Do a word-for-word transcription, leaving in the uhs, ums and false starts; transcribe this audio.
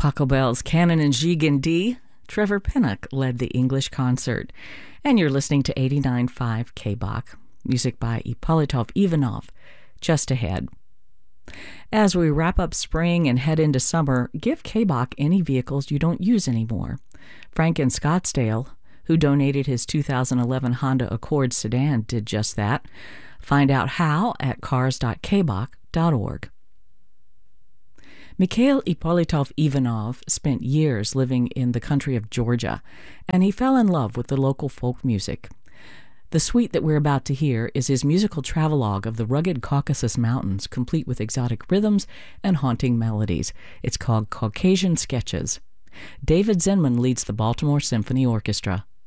Pachelbel's Canon and Gigan D. Trevor Pinnock led the English concert. And you're listening to eighty-nine point five K B O C. Music by Ippolitov Ivanov. Just ahead. As we wrap up spring and head into summer, give K B O C any vehicles you don't use anymore. Frank in Scottsdale, who donated his two thousand eleven Honda Accord sedan, did just that. Find out how at cars dot k b o c dot org. Mikhail Ippolitov Ivanov spent years living in the country of Georgia, and he fell in love with the local folk music. The suite that we're about to hear is his musical travelogue of the rugged Caucasus Mountains, complete with exotic rhythms and haunting melodies. It's called Caucasian Sketches. David Zinman leads the Baltimore Symphony Orchestra.